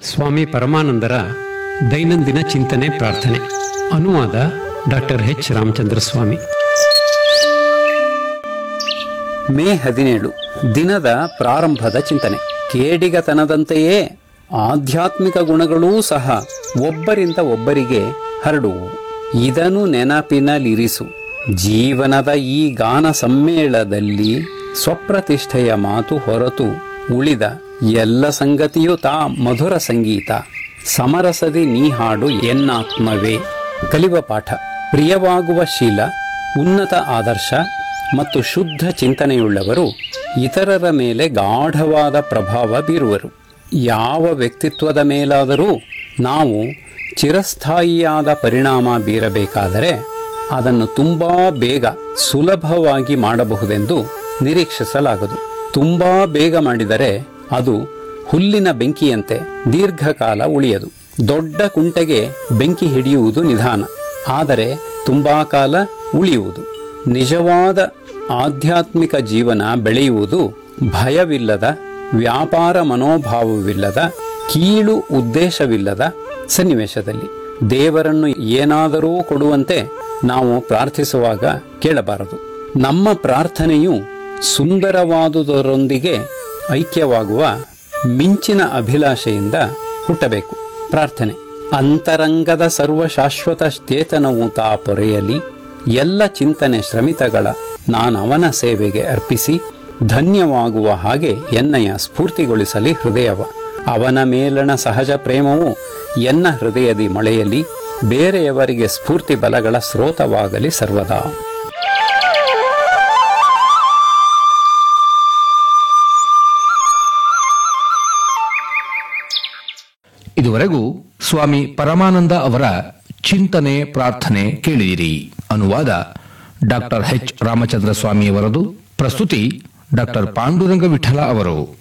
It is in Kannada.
ಸ್ವಾಮಿ ಪರಮಾನಂದರ ದೈನಂದಿನ ಚಿಂತನೆ ಪ್ರಾರ್ಥನೆ. ಅನುವಾದ ಡಾಕ್ಟರ್ ಎಚ್ ರಾಮಚಂದ್ರ ಸ್ವಾಮಿ. ಮೇ 17 ದಿನದ ಪ್ರಾರಂಭದ ಚಿಂತನೆ. ಕೇಡಿಗತನದಂತೆಯೇ ಆಧ್ಯಾತ್ಮಿಕ ಗುಣಗಳೂ ಸಹ ಒಬ್ಬರಿಂದ ಒಬ್ಬರಿಗೆ ಹರಡುವು. ಇದನ್ನು ನೆನಪಿನಲ್ಲಿರಿಸು. ಜೀವನದ ಈ ಗಾನ ಸಮ್ಮೇಳದಲ್ಲಿ ಸ್ವಪ್ರತಿಷ್ಠೆಯ ಮಾತು ಹೊರತು ಉಳಿದ ಎಲ್ಲ ಸಂಗತಿಯೂ ತಾ ಮಧುರ ಸಂಗೀತ. ಸಮರಸದಿ ನೀ ಹಾಡು ಎನ್ನಾತ್ಮವೇ. ಕಲಿವ ಪಾಠ: ಪ್ರಿಯವಾಗುವ ಶೀಲ, ಉನ್ನತ ಆದರ್ಶ ಮತ್ತು ಶುದ್ಧ ಚಿಂತನೆಯುಳ್ಳವರು ಇತರರ ಮೇಲೆ ಗಾಢವಾದ ಪ್ರಭಾವ ಬೀರುವರು. ಯಾವ ವ್ಯಕ್ತಿತ್ವದ ಮೇಲಾದರೂ ನಾವು ಚಿರಸ್ಥಾಯಿಯಾದ ಪರಿಣಾಮ ಬೀರಬೇಕಾದರೆ ಅದನ್ನು ತುಂಬಾ ಬೇಗ ಸುಲಭವಾಗಿ ಮಾಡಬಹುದೆಂದು ನಿರೀಕ್ಷಿಸಲಾಗದು. ತುಂಬಾ ಬೇಗ ಮಾಡಿದರೆ ಅದು ಹುಲ್ಲಿನ ಬೆಂಕಿಯಂತೆ ದೀರ್ಘಕಾಲ ಉಳಿಯದು. ದೊಡ್ಡ ಕುಂಟೆಗೆ ಬೆಂಕಿ ಹಿಡಿಯುವುದು ನಿಧಾನ, ಆದರೆ ತುಂಬಾ ಕಾಲ ಉಳಿಯುವುದು. ನಿಜವಾದ ಆಧ್ಯಾತ್ಮಿಕ ಜೀವನ ಬೆಳೆಯುವುದು ಭಯವಿಲ್ಲದ, ವ್ಯಾಪಾರ ಮನೋಭಾವವಿಲ್ಲದ, ಕೀಳು ಉದ್ದೇಶವಿಲ್ಲದ ಸನ್ನಿವೇಶದಲ್ಲಿ. ದೇವರನ್ನು ಏನಾದರೂ ಕೊಡುವಂತೆ ನಾವು ಪ್ರಾರ್ಥಿಸುವಾಗ ಕೇಳಬಾರದು. ನಮ್ಮ ಪ್ರಾರ್ಥನೆಯು ಸುಂದರವಾದುದರೊಂದಿಗೆ ಐಕ್ಯವಾಗುವ ಮಿಂಚಿನ ಅಭಿಲಾಷೆಯಿಂದ ಹುಟ್ಟಬೇಕು. ಪ್ರಾರ್ಥನೆ: ಅಂತರಂಗದ ಸರ್ವಶಾಶ್ವತ ಚೇತನವು ತಾ ಪೊರೆಯಲಿ. ಎಲ್ಲ ಚಿಂತನೆ ಶ್ರಮಿತಗಳ ನಾನವನ ಸೇವೆಗೆ ಅರ್ಪಿಸಿ ಧನ್ಯವಾಗುವ ಹಾಗೆ ಎನ್ನಯ ಸ್ಫೂರ್ತಿಗೊಳಿಸಲಿ ಹೃದಯವ. ಅವನ ಮೇಲಣ ಸಹಜ ಪ್ರೇಮವು ಎನ್ನ ಹೃದಯದಿ ಮೊಳೆಯಲಿ. ಬೇರೆಯವರಿಗೆ ಸ್ಫೂರ್ತಿ ಬಲಗಳ ಸ್ರೋತವಾಗಲಿ ಸರ್ವದಾ. ಇದುವರೆಗೂ ಸ್ವಾಮಿ ಪರಮಾನಂದ ಅವರ ಚಿಂತನೆ ಪ್ರಾರ್ಥನೆ ಕೇಳಿದಿರಿ. ಅನುವಾದ ಡಾಕ್ಟರ್ ಎಚ್ ರಾಮಚಂದ್ರ ಸ್ವಾಮಿಯವರದು. ಪ್ರಸ್ತುತಿ ಡಾಕ್ಟರ್ ಪಾಂಡುರಂಗ ವಿಠಲ ಅವರು.